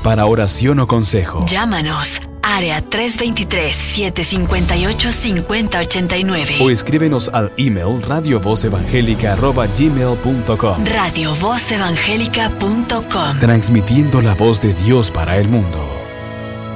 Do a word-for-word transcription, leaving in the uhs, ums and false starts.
para oración o consejo. Llámanos. Área tres dos tres, siete cinco ocho, cinco cero ocho nueve. O escríbenos al email radiovozevangélica arroba gmail punto com. radiovozevangélica punto com. Transmitiendo la voz de Dios para el mundo.